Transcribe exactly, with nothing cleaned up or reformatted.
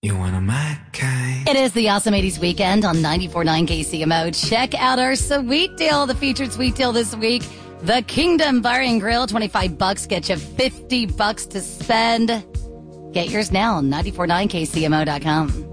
You want a my kind. It is the Awesome eighties Weekend on ninety-four point nine K C M O. Check out our sweet deal, the featured sweet deal this week. The Kingdom Bar and Grill, twenty-five bucks, get you fifty bucks to spend. Get yours now, ninety-four point nine K C M O dot com.